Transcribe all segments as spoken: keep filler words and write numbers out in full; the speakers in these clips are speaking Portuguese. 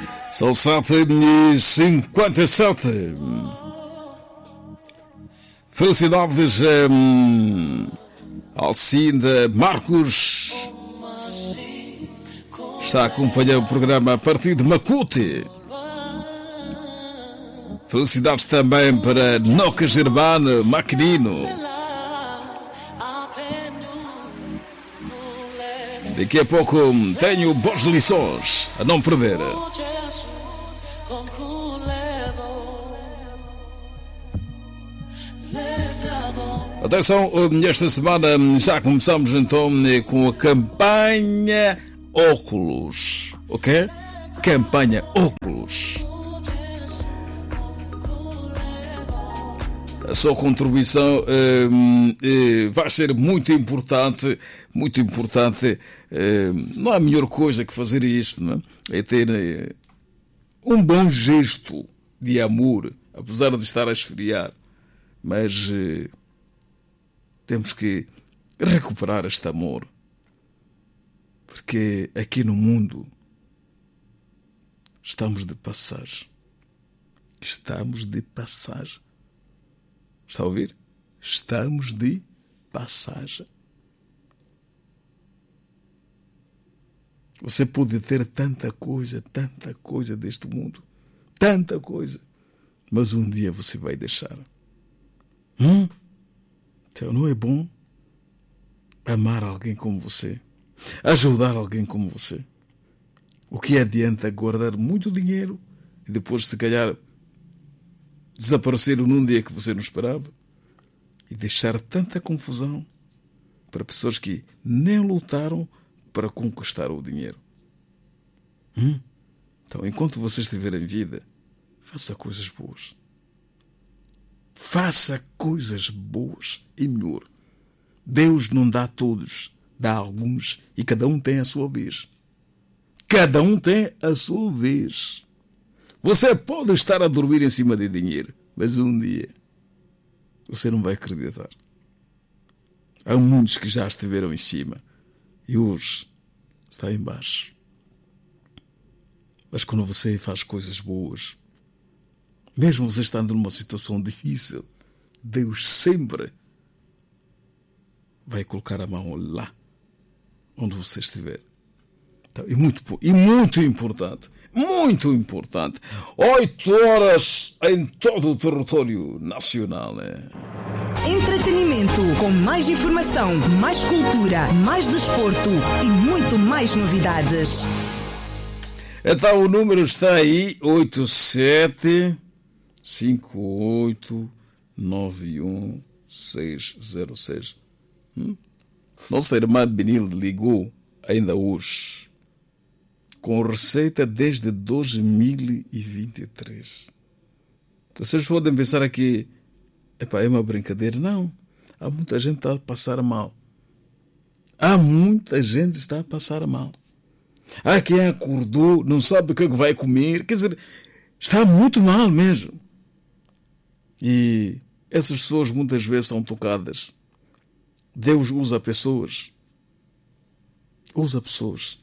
São sete e cinquenta e sete. Felicidades a um, Alcinda Marcos. Está a acompanhar o programa a partir de Macute. Felicidades também para Noca Germano Maquinino. Daqui a pouco tenho boas lições a não perder. Atenção, esta semana já começamos então com a campanha Óculos, ok? Campanha Óculos. A sua contribuição eh, eh, vai ser muito importante, muito importante. Eh, não há melhor coisa que fazer isto, não é? É ter eh, um bom gesto de amor, apesar de estar a esfriar. Mas eh, temos que recuperar este amor. Porque aqui no mundo estamos de passagem. Estamos de passagem. Está a ouvir? Estamos de passagem. Você pode ter tanta coisa, tanta coisa deste mundo. Tanta coisa. Mas um dia você vai deixar. Hum? Então não é bom amar alguém como você? Ajudar alguém como você? O que adianta guardar muito dinheiro e depois, se calhar, desaparecer num dia que você não esperava e deixar tanta confusão para pessoas que nem lutaram para conquistar o dinheiro? Hum? Então, enquanto você estiver em vida, faça coisas boas. Faça coisas boas e melhor. Deus não dá a todos, dá a alguns e cada um tem a sua vez. Cada um tem a sua vez. Você pode estar a dormir em cima de dinheiro, mas um dia você não vai acreditar. Há muitos que já estiveram em cima e hoje está em baixo. Mas quando você faz coisas boas, mesmo você estando numa situação difícil, Deus sempre vai colocar a mão lá onde você estiver. Então, e, muito, e muito importante, muito importante, oito horas em todo o território nacional. Né? Entretenimento com mais informação, mais cultura, mais desporto e muito mais novidades. Então o número está aí, oito sete cinco oito nove um seis zero seis. Hum? Nossa irmã Benilde ligou ainda hoje com receita desde dois mil e vinte e três. Vocês podem pensar aqui, epá, é uma brincadeira. Não, há muita gente que está a passar mal. Há muita gente que está a passar mal. Há quem acordou, não sabe o que vai comer. Quer dizer, está muito mal mesmo. E essas pessoas muitas vezes são tocadas. Deus usa pessoas. Usa pessoas.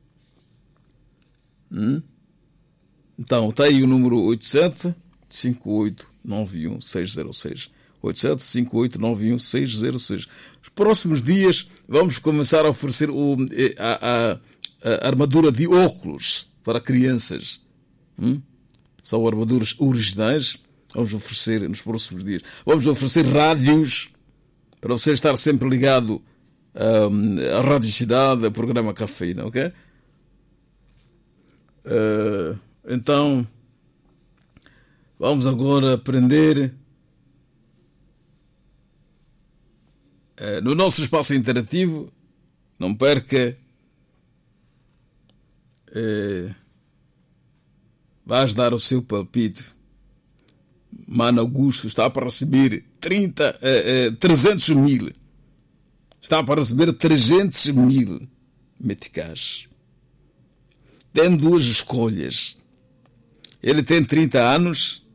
Hum? Então, está aí o número oito sete cinco oito nove um seis zero seis. oito sete cinco oito nove um seis zero seis. Nos próximos dias vamos começar a oferecer o, a, a, a armadura de óculos para crianças. Hum? São armaduras originais. Vamos oferecer nos próximos dias. Vamos oferecer rádios para você estar sempre ligado um, à Rádio Cidade, ao programa Cafeína, ok? Uh, então, vamos agora aprender uh, no nosso espaço interativo. Não perca. Uh, vais dar o seu palpite. Mano Augusto está para receber trinta, uh, uh, trezentos mil. Está para receber trezentos mil meticais. Tem duas escolhas. Ele tem trinta anos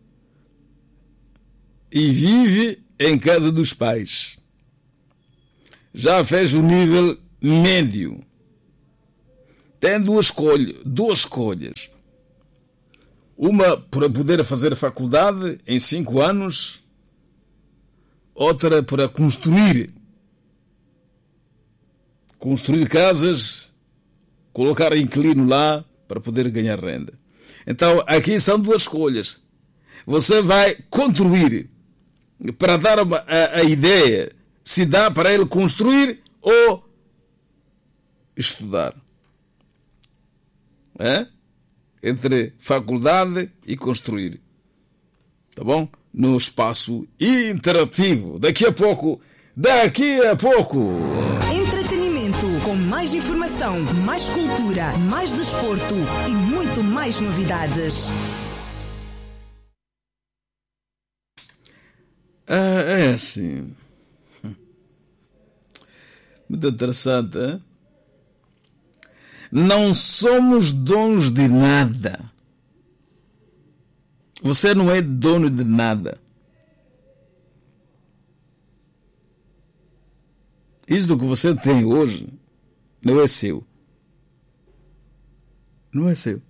e vive em casa dos pais. Já fez o nível médio. Tem duas escolhas. Duas escolhas. Uma para poder fazer faculdade em cinco anos, outra para construir. Construir casas, colocar inquilino lá para poder ganhar renda. Então, aqui são duas escolhas. Você vai construir para dar uma, a, a ideia se dá para ele construir ou estudar. É? Entre faculdade e construir. Tá bom? No espaço interativo. Daqui a pouco, daqui a pouco. Entretenimento com mais informação, mais cultura, mais desporto e muito mais novidades. Ah, é assim. Muito interessante, hein? Não somos donos de nada. Você não é dono de nada. Isso que você tem hoje não é seu. Não é seu.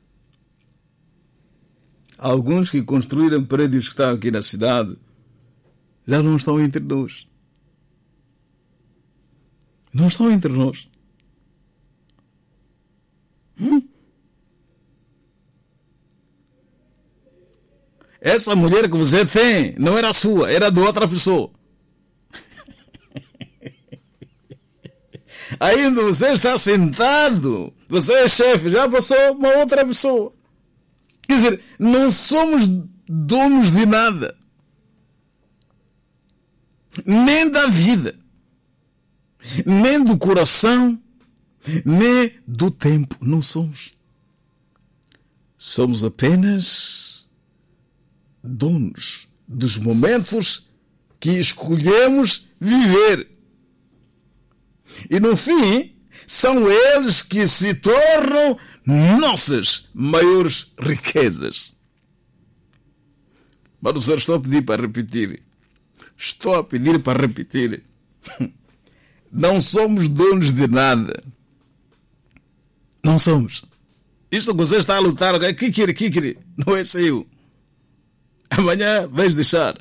Alguns que construíram prédios que estão aqui na cidade já não estão entre nós. Não estão entre nós. Hum? Essa mulher que você tem não era sua, era de outra pessoa. Ainda você está sentado, você é chefe, já passou uma outra pessoa. Quer dizer, não somos donos de nada. Nem da vida, nem do coração, nem do tempo. Não somos. Somos apenas donos dos momentos que escolhemos viver. E no fim, são eles que se tornam nossas maiores riquezas. Mas o senhor estou a pedir para repetir. Estou a pedir para repetir. Não somos donos de nada. Não somos. Isto que você está a lutar, que quer, que quer, não é seu. Amanhã vais deixar.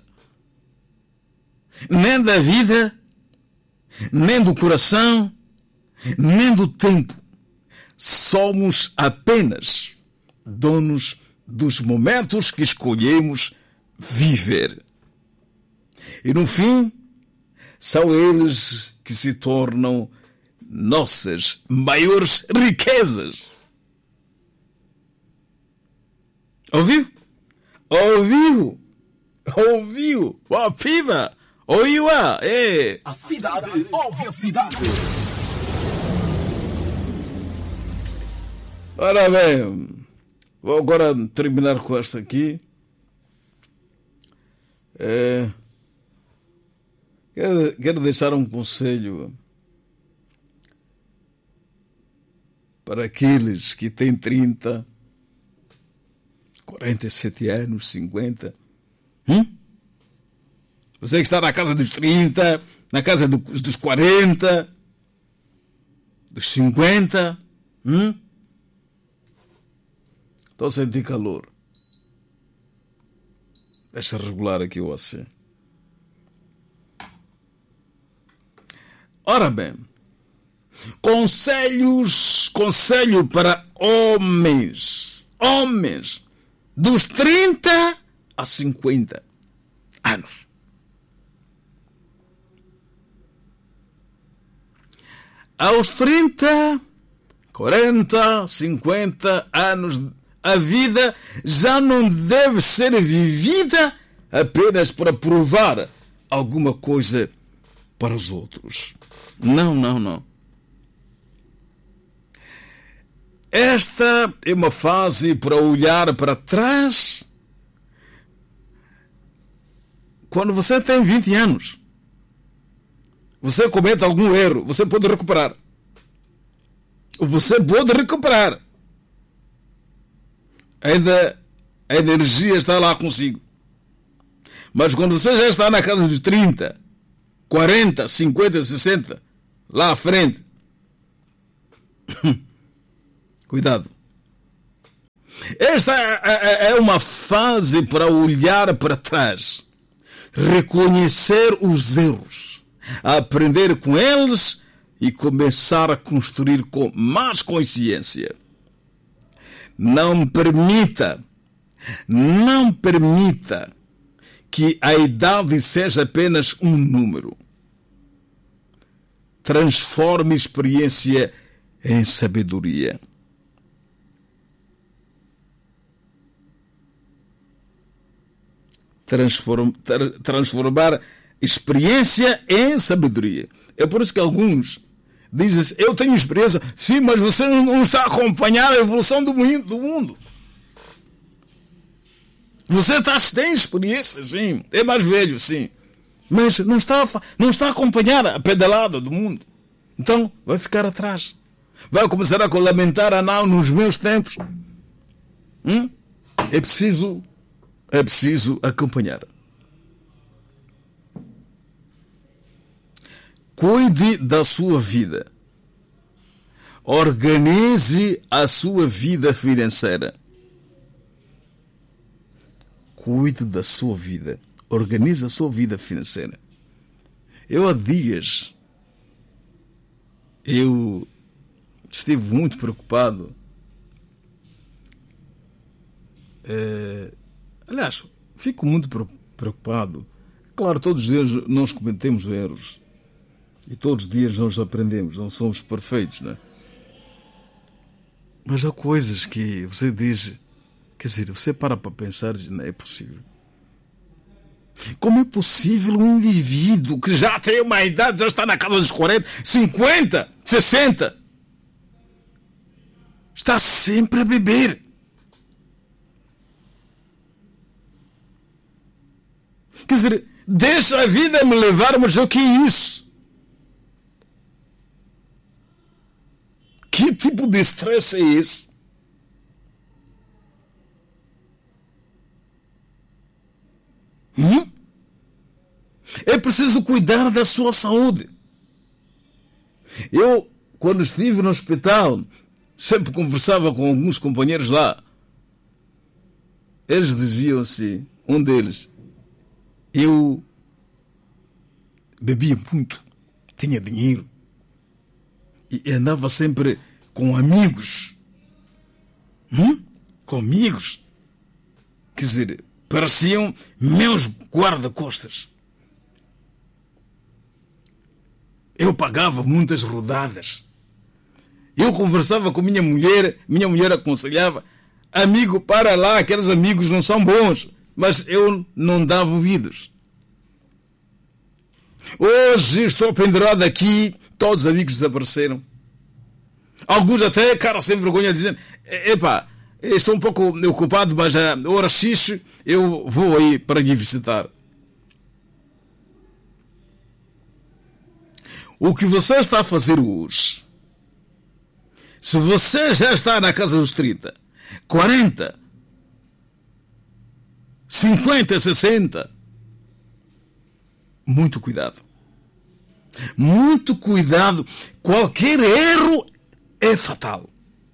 Nem da vida, nem do coração, nem do tempo. Somos apenas donos dos momentos que escolhemos viver. E no fim, são eles que se tornam nossas maiores riquezas. Ouviu? Ouviu? Ouviu? Ó, piva! Ouviu? É. A cidade ouve a cidade. Ora bem, vou agora terminar com esta aqui. É, quero, quero deixar um conselho para aqueles que têm trinta, quarenta e sete anos, cinquenta. Hum? Você que está na casa dos trinta, na casa do, dos quarenta, dos cinquenta. Hum? Estou a sentir calor. Deixa regular aqui o assim. Ora bem, conselhos, conselho para homens, homens dos trinta a cinquenta anos. Aos trinta, quarenta, cinquenta anos, a vida já não deve ser vivida apenas para provar alguma coisa para os outros. Não, não, não. Esta é uma fase para olhar para trás quando você tem vinte anos. Você comete algum erro, você pode recuperar. Você pode recuperar. Ainda a energia está lá consigo. Mas quando você já está na casa dos trinta, quarenta, cinquenta, sessenta, lá à frente, cuidado. Esta é uma fase para olhar para trás, reconhecer os erros, aprender com eles e começar a construir com mais consciência. Não permita, não permita que a idade seja apenas um número. Transforme experiência em sabedoria. Transform, tra, transformar experiência em sabedoria. É por isso que alguns dizem assim, eu tenho experiência, sim, mas você não está a acompanhar a evolução do mundo. Você está, tem experiência, sim, é mais velho, sim, mas não está, não está a acompanhar a pedalada do mundo. Então vai ficar atrás. Vai começar a lamentar, ah não, nos meus tempos. Hum? É preciso, é preciso acompanhar. Cuide da sua vida. Organize a sua vida financeira. Cuide da sua vida. Organize a sua vida financeira. Eu há dias, eu estive muito preocupado. É, aliás, fico muito preocupado. Claro, todos os dias nós cometemos erros. E todos os dias nós aprendemos. Não somos perfeitos, não é? Mas há coisas que você diz, quer dizer, você para para pensar e não é possível. Como é possível um indivíduo que já tem uma idade, já está na casa dos quarenta, cinquenta, sessenta, está sempre a beber? Quer dizer, deixa a vida me levar, mas o que é isso? Que tipo de estresse é esse? Hum? É preciso cuidar da sua saúde. Eu, quando estive no hospital, sempre conversava com alguns companheiros lá. Eles diziam assim, um deles, eu bebia muito, tinha dinheiro. E andava sempre com amigos. Hum? Com amigos. Quer dizer, pareciam meus guarda-costas. Eu pagava muitas rodadas. Eu conversava com minha mulher, minha mulher aconselhava, amigo, para lá, aqueles amigos não são bons. Mas eu não dava ouvidos. Hoje estou pendurado aqui, todos os amigos desapareceram. Alguns até, cara, sem vergonha, dizendo, epá, estou um pouco ocupado, mas a hora X eu vou aí para lhe visitar. O que você está a fazer hoje, se você já está na casa dos trinta, quarenta, cinquenta, sessenta, muito cuidado. Muito cuidado. Qualquer erro é fatal.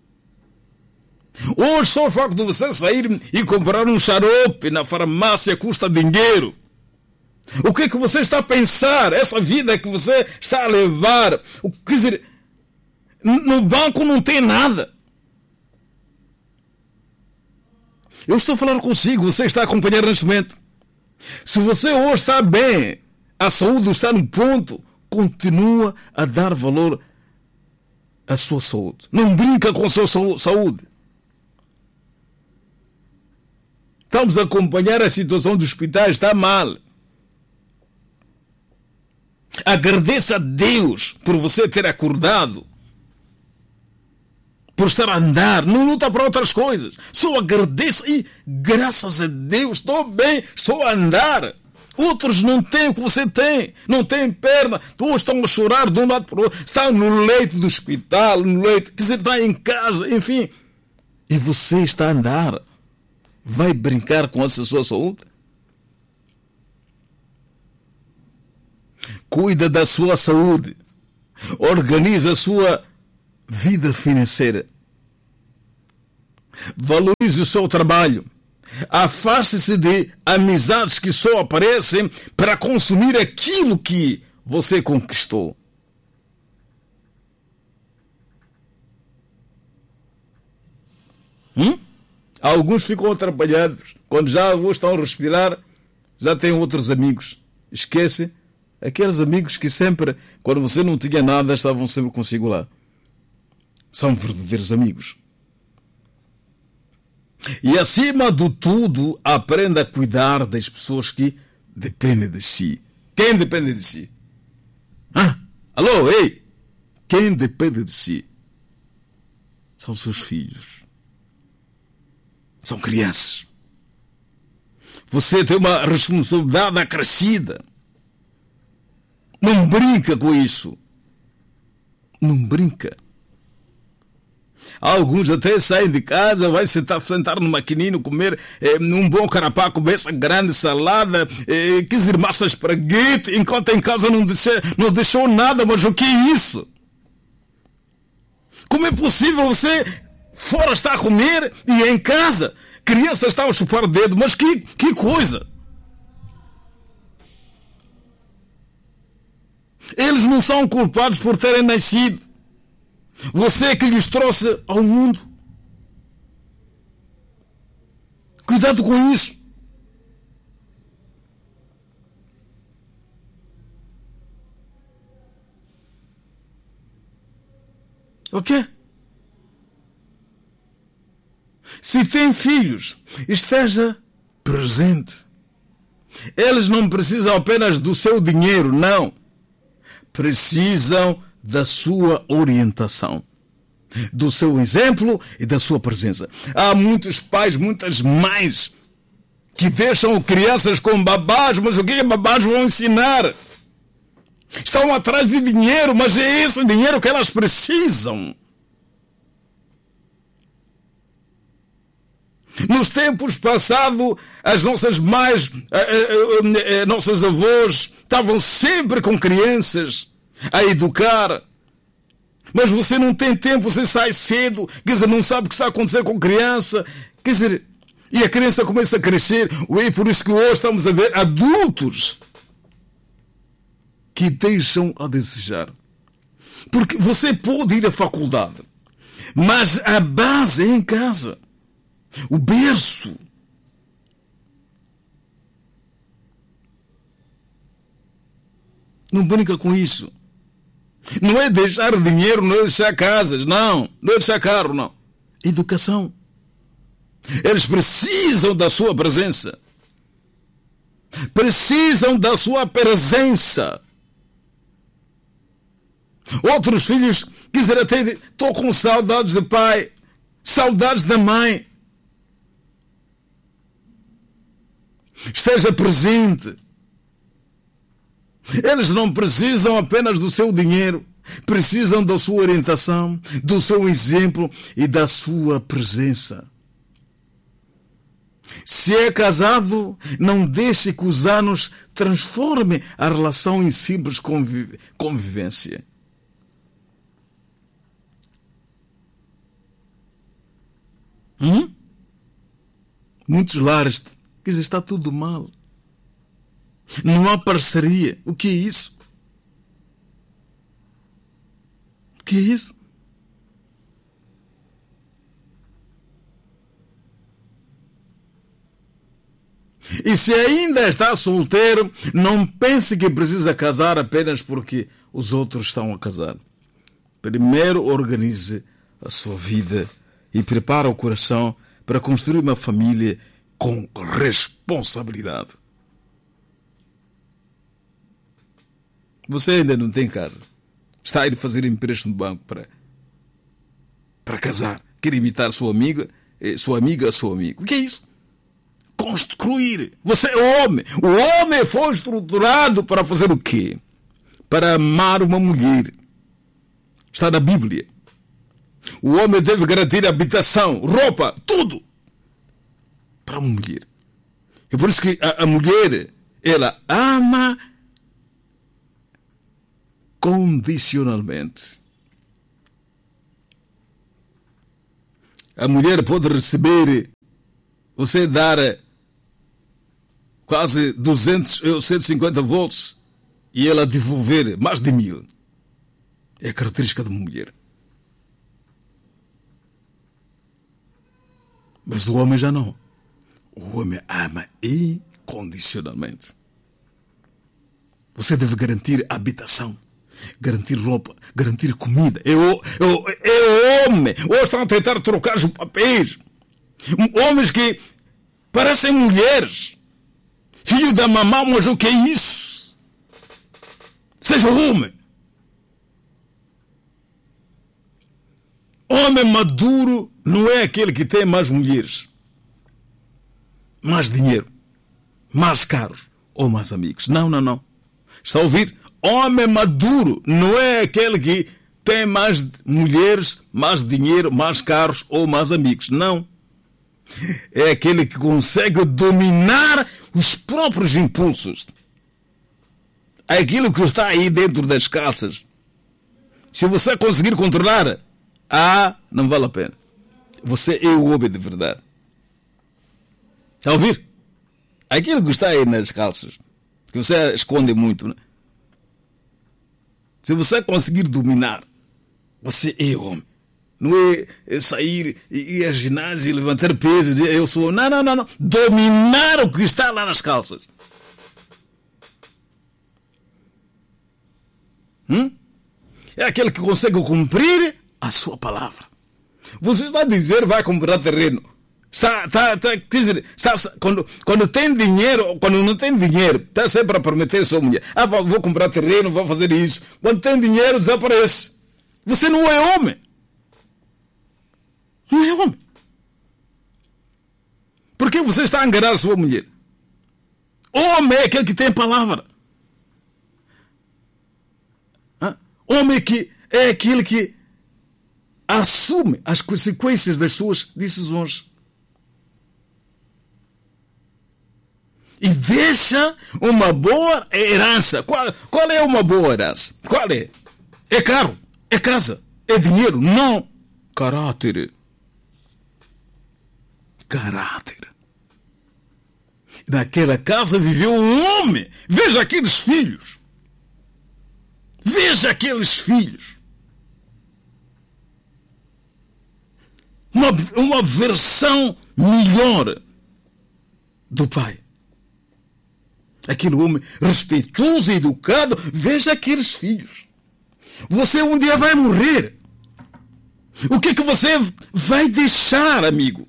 Hoje só o facto de você sair e comprar um xarope na farmácia custa dinheiro. O que é que você está a pensar? Essa vida que você está a levar. O, quer dizer, no banco não tem nada. Eu estou a falar consigo, você está a acompanhar neste momento. Se você hoje está bem, a saúde está no ponto, continua a dar valor à sua saúde. Não brinca com a sua saúde. Estamos a acompanhar a situação dos hospitais, está mal. Agradeça a Deus por você ter acordado, por estar a andar, não luta para outras coisas. Só agradeça e graças a Deus estou bem, estou a andar. Outros não têm o que você tem, não têm perna, todos estão a chorar de um lado para o outro, estão no leito do hospital, no leito, quer dizer, está em casa, enfim. E você está a andar. Vai brincar com essa sua saúde? Cuida da sua saúde. Organiza a sua vida financeira. Valorize o seu trabalho. Afaste-se de amizades que só aparecem para consumir aquilo que você conquistou. Hum? Alguns ficam atrapalhados. Quando já estão a respirar, já têm outros amigos. Esquece aqueles amigos que sempre, quando você não tinha nada, estavam sempre consigo lá. São verdadeiros amigos. E acima de tudo, aprenda a cuidar das pessoas que dependem de si. Quem depende de si? Ah, alô, ei! Quem depende de si? São seus filhos. São crianças. Você tem uma responsabilidade acrescida. Não brinca com isso. Não brinca. Alguns até saem de casa, vai sentar, sentar no maquinino, comer eh, um bom carapá, cabeça grande, salada, eh, quer dizer, massa esparguete, enquanto em casa não deixou, não deixou nada. Mas o que é isso? Como é possível você fora estar a comer e em casa crianças estão a chupar o dedo? Mas que, que coisa! Eles não são culpados por terem nascido. Você é que lhes trouxe ao mundo. Cuidado com isso. Ok? Se tem filhos, esteja presente. Eles não precisam apenas do seu dinheiro, não. Precisam da sua orientação, do seu exemplo e da sua presença. Há muitos pais, muitas mães que deixam crianças com babás, mas o que é babás vão ensinar? Estão atrás de dinheiro, mas é esse dinheiro que elas precisam. Nos tempos passados, as nossas mães, as nossas avós estavam sempre com crianças a educar. Mas você não tem tempo, você sai cedo, quer dizer, não sabe o que está a acontecer com a criança, quer dizer, e a criança começa a crescer. E por isso que hoje estamos a ver adultos que deixam a desejar. Porque você pode ir à faculdade, mas a base é em casa. O berço. Não brinca com isso. Não é deixar dinheiro, não é deixar casas, não. Não é deixar carro, não. Educação. Eles precisam da sua presença. Precisam da sua presença. Outros filhos, quiser até, estou com saudades do pai, saudades da mãe. Esteja presente. Eles não precisam apenas do seu dinheiro, precisam da sua orientação, do seu exemplo e da sua presença. Se é casado, não deixe que os anos transformem a relação em simples conviv- convivência. Hum? Muitos lares, quer dizer, está tudo mal. Não há parceria. O que é isso? O que é isso? E se ainda está solteiro, não pense que precisa casar apenas porque os outros estão a casar. Primeiro organize a sua vida e prepare o coração para construir uma família com responsabilidade. Você ainda não tem casa. Está a ir fazer empréstimo no banco para, para casar. Quer imitar sua amiga, sua amiga, seu amigo. O que é isso? Construir. Você é homem. O homem foi estruturado para fazer o quê? Para amar uma mulher. Está na Bíblia. O homem deve garantir habitação, roupa, tudo para uma mulher. É por isso que a, a mulher, ela ama condicionalmente. A mulher pode receber, você dar quase duzentos ou cento e cinquenta volts e ela devolver mais de mil. É a característica de uma mulher. Mas o homem já não. O homem ama incondicionalmente. Você deve garantir habitação, garantir roupa, garantir comida. É o, é o, é o homem. Hoje estão a tentar trocar os papéis. Homens que parecem mulheres. Filho da mamã, mas o que é isso? Seja homem. Homem maduro não é aquele que tem mais mulheres, mais dinheiro, mais carros ou mais amigos. Não, não, não. Está a ouvir? Homem maduro não é aquele que tem mais mulheres, mais dinheiro, mais carros ou mais amigos. Não. É aquele que consegue dominar os próprios impulsos. Aquilo que está aí dentro das calças. Se você conseguir controlar, ah, não vale a pena. Você é o homem de verdade. Está a ouvir? Aquilo que está aí nas calças, que você esconde muito, né? Se você conseguir dominar, você é homem. Não é sair, ir ao ginásio, levantar peso, dizer eu sou... Não, não, não, não. Dominar o que está lá nas calças. Hum? É aquele que consegue cumprir a sua palavra. Você está a dizer vai comprar terreno. Está, está, está, quer dizer, está, quando, quando tem dinheiro, quando não tem dinheiro, está sempre a prometer a sua mulher. Ah, vou comprar terreno, vou fazer isso. Quando tem dinheiro, desaparece. Você não é homem. Não é homem. Por que você está a enganar a sua mulher? Homem é aquele que tem palavra. Ah? Homem que é aquele que assume as consequências das suas decisões. E deixa uma boa herança. Qual, qual é uma boa herança? Qual é? É carro? É casa? É dinheiro? Não. Caráter. Caráter. Naquela casa viveu um homem. Veja aqueles filhos. Veja aqueles filhos. Uma, uma versão melhor do pai. Aquele homem respeitoso e educado. Veja aqueles filhos. Você um dia vai morrer. O que é que você vai deixar, amigo?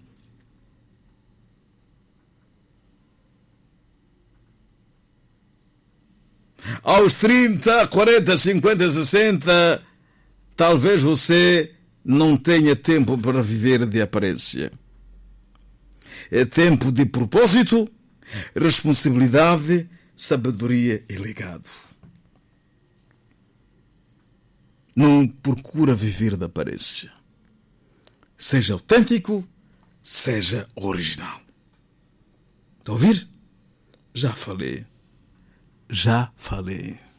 Aos trinta, quarenta, cinquenta, sessenta, talvez você não tenha tempo para viver de aparência. É tempo de propósito, responsabilidade, sabedoria e legado. Não procura viver de aparência. Seja autêntico, seja original. Está a ouvir? Já falei. Já falei.